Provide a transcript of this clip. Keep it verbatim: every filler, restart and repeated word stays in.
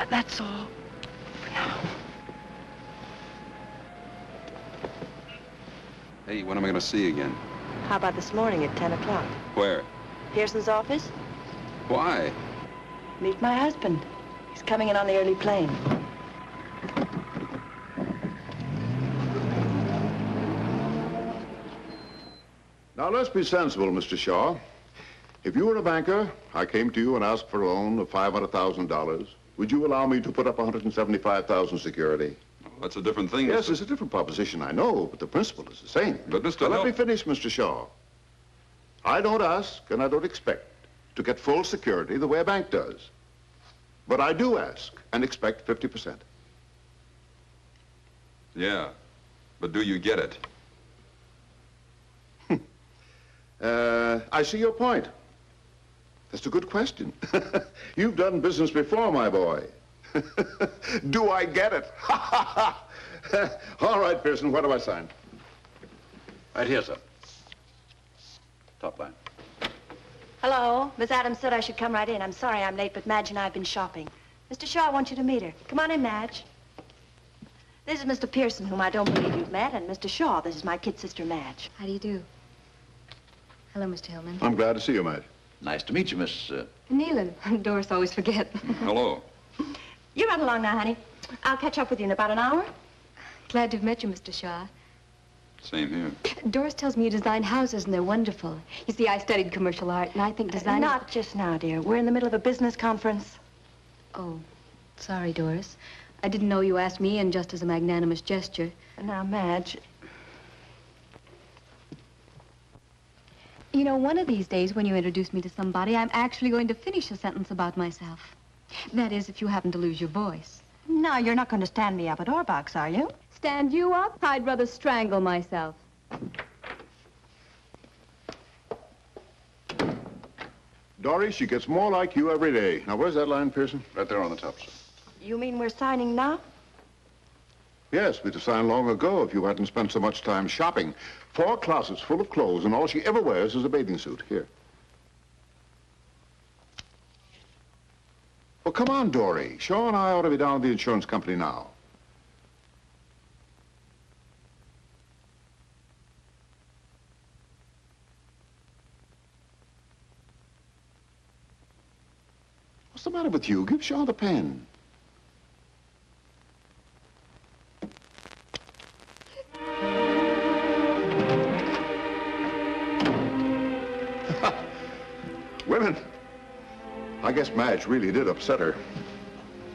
That's all. For now. Hey, when am I going to see you again? How about this morning at ten o'clock? Where? Pearson's office? Why? Meet my husband. He's coming in on the early plane. Now, let's be sensible, Mister Shaw. If you were a banker, I came to you and asked for a loan of five hundred thousand dollars, would you allow me to put up one hundred seventy-five thousand dollars security? Well, that's a different thing. Yes, Mister it's a different proposition, I know, but the principle is the same. But, Mister Now, let Hill- me finish, Mister Shaw. I don't ask and I don't expect to get full security the way a bank does. But I do ask and expect fifty percent. Yeah, but do you get it? Uh, I see your point. That's a good question. You've done business before, my boy. Do I get it? All right, Pearson, what do I sign? Right here, sir. Top line. Hello. Miss Adams said I should come right in. I'm sorry I'm late, but Madge and I have been shopping. Mister Shaw, I want you to meet her. Come on in, Madge. This is Mister Pearson, whom I don't believe you've met, and Mister Shaw, this is my kid sister, Madge. How do you do? Hello, Mister Hillman. I'm glad to see you, Madge. Nice to meet you, Miss... Uh... Nealon. Doris always forget. Hello. You run along now, honey. I'll catch up with you in about an hour. Glad to have met you, Mister Shaw. Same here. Doris tells me you design houses, and they're wonderful. You see, I studied commercial art, and I think design... Not just now, dear. We're in the middle of a business conference. Oh, sorry, Doris. I didn't know you asked me in just as a magnanimous gesture. Now, Madge... You know, one of these days when you introduce me to somebody, I'm actually going to finish a sentence about myself. That is, if you happen to lose your voice. No, you're not going to stand me up at Orbox, are you? Stand you up? I'd rather strangle myself. Dory, she gets more like you every day. Now, where's that line, Pearson? Right there on the top, sir. You mean we're signing now? Yes, we'd have signed long ago if you hadn't spent so much time shopping. Four closets full of clothes, and all she ever wears is a bathing suit. Here. Well, come on, Dory. Shaw and I ought to be down at the insurance company now. What's the matter with you? Give Shaw the pen. Women. I guess Madge really did upset her.